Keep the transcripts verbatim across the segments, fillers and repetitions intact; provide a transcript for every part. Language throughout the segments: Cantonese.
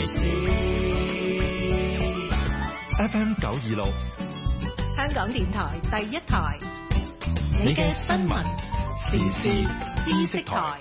事。 F M 九二六， 香港電台第一台， 你嘅新聞時事知識台。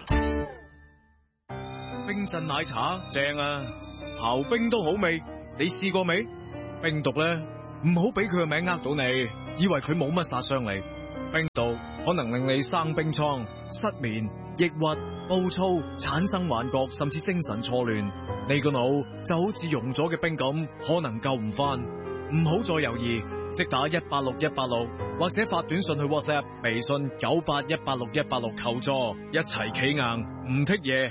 冰鎮奶茶正啊，刨冰都好味，你試過未？冰毒咧，唔好俾佢個名呃到你，以為佢冇乜殺傷力。冰毒可能令你生冰瘡、失眠、抑鬱、暴躁、產生幻覺，甚至精神錯亂。你個腦就好似溶咗嘅冰咁，可能救唔翻。唔好再猶豫，即打一八六一八六，或者發短信去 WhatsApp、微信九八一八六一八六求助，一齊企硬，唔剔嘢。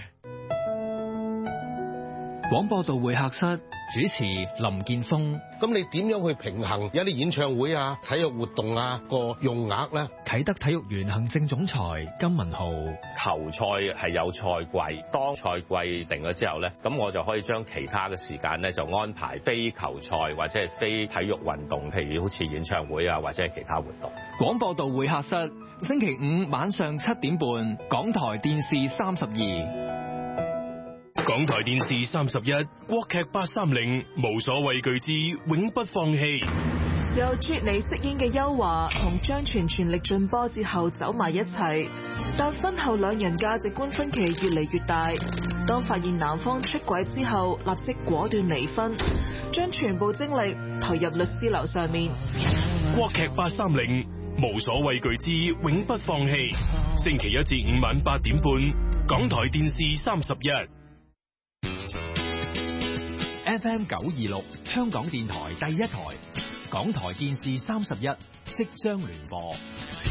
廣播道會客室主持林建峰。 咁你點樣去平衡有啲演唱會啊、體育活動啊個用額咧？ 啟德體育園行政總裁金文豪。 球賽係有賽季，當賽季定咗之後咧，咁我就可以將其他嘅時間咧就安排非球賽或者係非體育運動，譬如好似演唱會啊或者係其他活動。 廣播道會客室星期五晚上七點半，港台電視三十二。 港台電視三十一，國劇八三零，無所畏懼之永不放棄。 由啜尼飾演嘅邱華同張全全力進波之後走埋一齊，但婚後兩人價值觀分歧越嚟越大。當發現男方出軌之後，立即果斷離婚，將全部精力投入律師樓上面。 國劇八三零，無所畏懼之永不放棄。星期一至五晚八點半，港台電視三十一。 F M 九二六，香港電台第一台，港台電視三十一即將聯播。